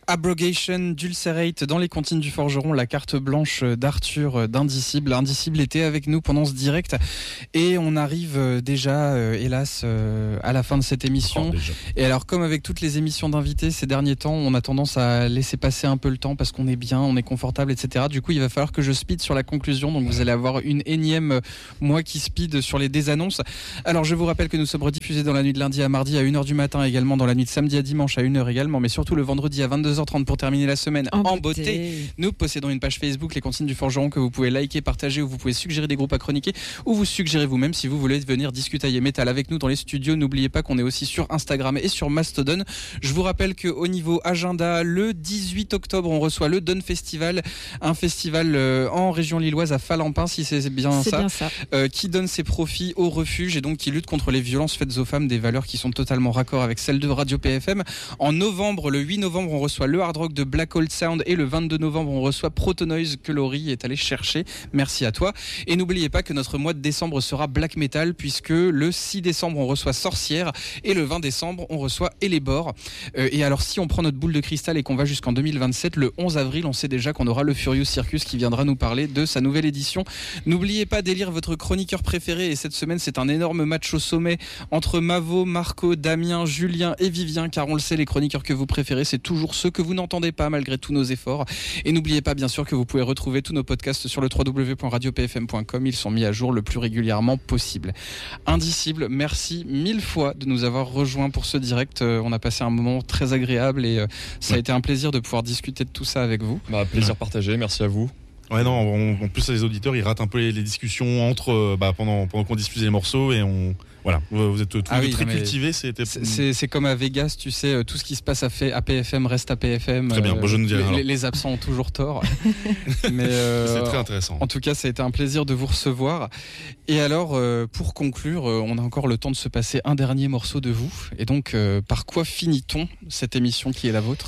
Abrogation, Dulcerate dans les comptines du forgeron, la carte blanche d'Arthur d'Indicible. Indicible était avec nous pendant ce direct et on arrive déjà, hélas, à la fin de cette émission. Et alors, comme avec toutes les émissions d'invités ces derniers temps, on a tendance à laisser passer un peu le temps parce qu'on est bien, on est confortable, etc. Du coup, il va falloir que je speed sur la conclusion. Donc, vous allez avoir une énième moi qui speed sur les désannonces. Alors, je vous rappelle que nous sommes rediffusés dans la nuit de lundi à mardi à 1h du matin, également dans la nuit de samedi à dimanche à 1h également, mais surtout le vendredi à 22h30 pour terminer la semaine en beauté. Nous possédons une page Facebook, les comptines du forgeron, que vous pouvez liker, partager, ou vous pouvez suggérer des groupes à chroniquer, ou vous suggérer vous-même si vous voulez venir discuter métal avec nous dans les studios. N'oubliez pas qu'on est aussi sur Instagram et sur Mastodon. Je vous rappelle qu'au niveau agenda, le 18 octobre, on reçoit le Don Festival, un festival en région lilloise à Falampin, si c'est bien ça, qui donne ses profits au refuge et donc qui lutte contre les violences faites aux femmes, des valeurs qui sont totalement raccord avec celles de Radio PFM. En novembre, le 8 novembre, on reçoit le Hard Rock de Black Hole Sound et le 22 novembre, on reçoit Protonoise que Laurie est allé chercher. Merci à toi. Et n'oubliez pas que notre mois de décembre sera Black Metal puisque le 6 décembre, on reçoit Sorcière et le 20 décembre, on reçoit Elébor. Et alors, si on prend notre boule de cristal et qu'on va jusqu'en 2027, le 11 avril, on sait déjà qu'on aura le Furious Circus qui viendra nous parler de sa nouvelle édition. N'oubliez pas d'élire votre chroniqueur préféré et cette semaine, c'est un énorme match au sommet entre Mavo, Marco, Damien, Julien et Vivien, car on le sait, les chroniqueurs que vous préférez, c'est toujours ceux que vous n'entendez pas malgré tous nos efforts. Et n'oubliez pas bien sûr que vous pouvez retrouver tous nos podcasts sur le www.radiopfm.com. Ils sont mis à jour le plus régulièrement possible. Indicible, merci mille fois de nous avoir rejoints pour ce direct. On a passé un moment très agréable et ça a été un plaisir de pouvoir discuter de tout ça avec vous. Plaisir partagé, merci à vous. Ouais, non, en plus les auditeurs ils ratent un peu les discussions entre pendant qu'on diffuse les morceaux et voilà, vous êtes tous très cultivés. C'est comme à Vegas, tu sais, tout ce qui se passe à PFM reste à PFM. Très bien, je ne dirai rien. Les absents ont toujours tort. Mais c'est très intéressant. En tout cas, ça a été un plaisir de vous recevoir. Et alors, pour conclure, on a encore le temps de se passer un dernier morceau de vous. Et donc, par quoi finit-on cette émission qui est la vôtre ?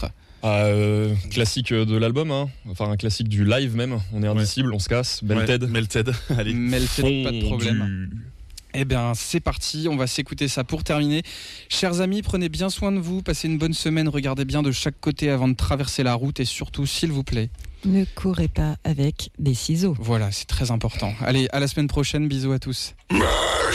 Classique de l'album, enfin un classique du live même. On est Indicible, on se casse. Melted. Allez. Melted, pas de problème. Eh bien, c'est parti, on va s'écouter ça pour terminer. Chers amis, prenez bien soin de vous, passez une bonne semaine, regardez bien de chaque côté avant de traverser la route et surtout, s'il vous plaît, ne courez pas avec des ciseaux. Voilà, c'est très important. Allez, à la semaine prochaine, bisous à tous.